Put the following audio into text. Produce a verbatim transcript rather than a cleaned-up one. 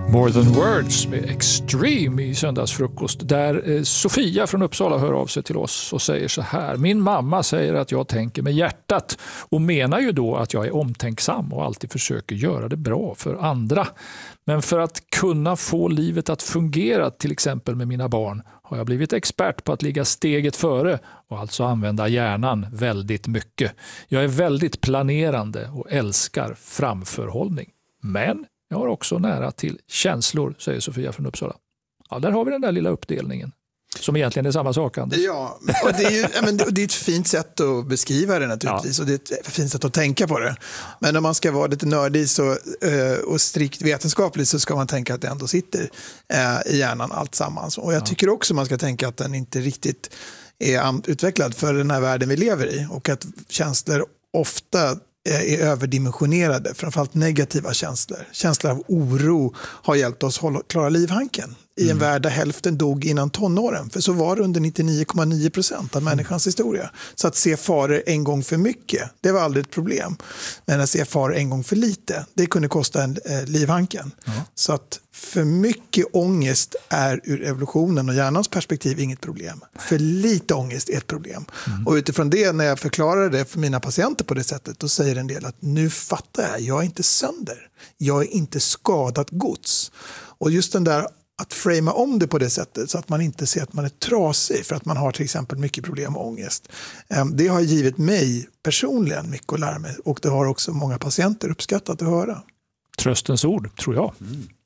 More than words med Extreme i söndagsfrukost, där eh, Sofia från Uppsala hör av sig till oss och säger så här: min mamma säger att jag tänker med hjärtat och menar ju då att jag är omtänksam och alltid försöker göra det bra för andra. Men för att kunna få livet att fungera, till exempel med mina barn, har jag blivit expert på att ligga steget före och alltså använda hjärnan väldigt mycket. Jag är väldigt planerande och älskar framförhållning. Men jag har också nära till känslor, säger Sofia från Uppsala. Ja, där har vi den där lilla uppdelningen. Som egentligen är samma sak, Anders. Ja, och det är ju men det är ett fint sätt att beskriva det naturligtvis. Ja. Och det är ett fint sätt att tänka på det. Men om man ska vara lite nördig så, och strikt vetenskapligt så ska man tänka att det ändå sitter i hjärnan allt sammans. Och jag tycker också man ska tänka att den inte riktigt är utvecklad för den här världen vi lever i. Och att känslor ofta är överdimensionerade, framförallt negativa känslor. Känslor av oro har hjälpt oss hålla, klara livhanken i en mm. värld där hälften dog innan tonåren. För så var det under nittionio komma nio procent av människans mm. historia. Så att se faror en gång för mycket, det var aldrig ett problem. Men att se faror en gång för lite, det kunde kosta en eh, livhanken. Mm. Så att för mycket ångest är ur evolutionen och hjärnans perspektiv inget problem. För lite ångest är ett problem. Mm. Och utifrån det, när jag förklarar det för mina patienter på det sättet, då säger en del att nu fattar jag, jag är inte sönder. Jag är inte skadat gods. Och just den där att framea om det på det sättet så att man inte ser att man är trasig för att man har till exempel mycket problem med ångest. Det har givit mig personligen mycket att lära mig och det har också många patienter uppskattat att höra. Tröstens ord, tror jag. Mm.